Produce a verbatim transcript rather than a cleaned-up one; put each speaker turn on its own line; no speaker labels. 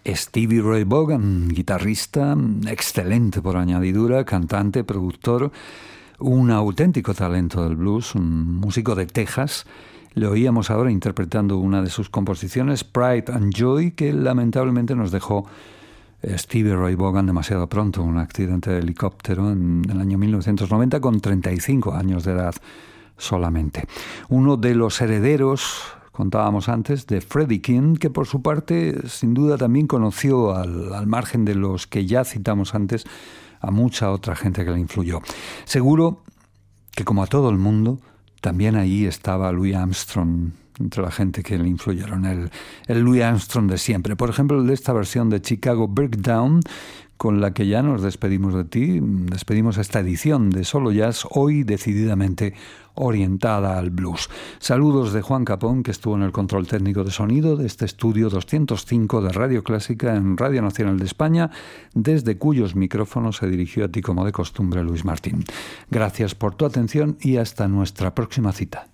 Stevie Ray Vaughan, guitarrista, excelente por añadidura, cantante, productor, un auténtico talento del blues, un músico de Texas. Le oíamos ahora interpretando una de sus composiciones, Pride and Joy, que lamentablemente nos dejó Stevie Ray Vaughan demasiado pronto, un accidente de helicóptero en el año mil novecientos noventa con treinta y cinco años de edad solamente. Uno de los herederos, contábamos antes, de Freddie King, que por su parte sin duda también conoció, al, al margen de los que ya citamos antes, a mucha otra gente que le influyó. Seguro que, como a todo el mundo, también ahí estaba Louis Armstrong entre la gente que le influyeron, el, el Louis Armstrong de siempre. Por ejemplo, de esta versión de Chicago Breakdown, con la que ya nos despedimos de ti, despedimos esta edición de Solo Jazz, hoy decididamente orientada al blues. Saludos de Juan Capón, que estuvo en el control técnico de sonido de este estudio doscientos cinco de Radio Clásica en Radio Nacional de España, desde cuyos micrófonos se dirigió a ti como de costumbre Luis Martín. Gracias por tu atención y hasta nuestra próxima cita.